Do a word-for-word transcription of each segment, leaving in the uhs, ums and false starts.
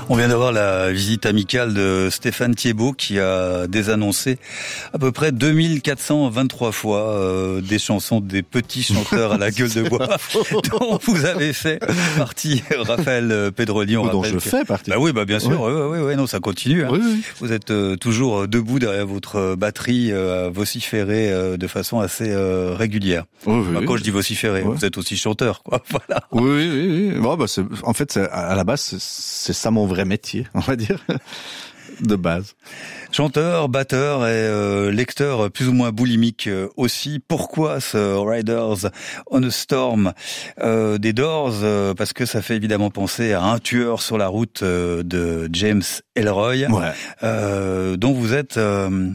On vient d'avoir la visite amicale de Stéphane Thiebaud qui a désannoncé à peu près deux mille quatre cent vingt-trois fois euh, des chansons des petits chanteurs à la gueule de bois dont vous avez fait partie, Raphaël Pedroli. On dont rappelle je que... fais partie. Bah oui, bah bien sûr, oui, oui, oui, oui, non, ça continue. Hein. Oui, oui. Vous êtes euh, toujours debout derrière votre batterie euh, à vociférer euh, de façon assez euh, régulière. Oui, oui, bah, quand oui. je dis vociférer, oui. vous êtes aussi chanteur, quoi. Voilà. Oui, oui, oui. oui. Bon, bah, c'est, en fait, c'est, à la base, c'est, c'est ça mon vrai métier, on va dire, de base. Chanteur, batteur et euh, lecteur plus ou moins boulimique euh, aussi. Pourquoi ce Riders on a Storm euh, des Doors euh, Parce que ça fait évidemment penser à Un tueur sur la route euh, de James Ellroy, Ouais. euh, dont vous êtes euh,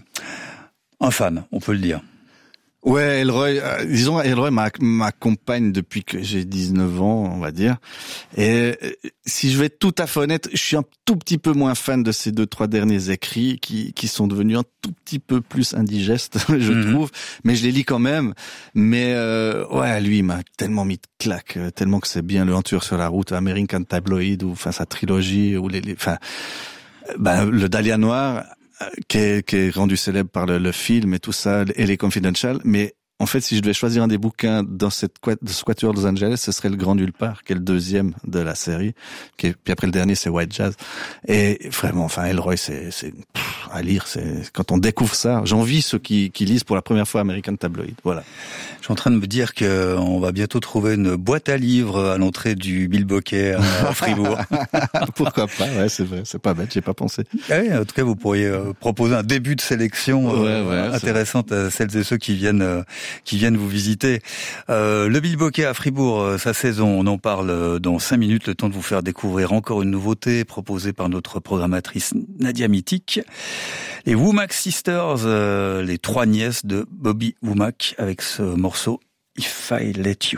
un fan, on peut le dire. Ouais, Ellroy, euh, disons, Ellroy m'accompagne depuis que j'ai dix-neuf ans, on va dire. Et euh, si je vais être tout à fait honnête, je suis un tout petit peu moins fan de ces deux, trois derniers écrits qui, qui sont devenus un tout petit peu plus indigestes, je mm-hmm. trouve. Mais je les lis quand même. Mais, euh, ouais, lui, il m'a tellement mis de claque, tellement que c'est bien le Un tueur sur la route, American Tabloid, ou, enfin, sa trilogie, ou les, les enfin, ben, le Dahlia Noir, qui est, qui est rendu célèbre par le, le film et tout ça, et les Confidential, mais en fait, si je devais choisir un des bouquins dans cette de ce quatuor de Los Angeles, ce serait Le Grand Nulle Part, qui est le deuxième de la série, qui est, puis après le dernier, c'est White Jazz. Et vraiment, enfin, Ellroy, c'est, c'est pff, à lire, c'est quand on découvre ça, j'envie ceux qui, qui lisent pour la première fois American Tabloid. Voilà. Je suis en train de me dire que on va bientôt trouver une boîte à livres à l'entrée du Bilboquet à Fribourg. Pourquoi pas? Ouais, c'est vrai, c'est pas bête, j'ai pas pensé. Ah oui, en tout cas, vous pourriez euh, proposer un début de sélection euh, ouais, ouais, intéressante c'est... à celles et ceux qui viennent euh, qui viennent vous visiter. Euh, le Bilboquet à Fribourg, euh, sa saison, on en parle dans cinq minutes, le temps de vous faire découvrir encore une nouveauté proposée par notre programmatrice Nadia Mitic. Les Womack Sisters, euh, les trois nièces de Bobby Womack, avec ce morceau If I Let You.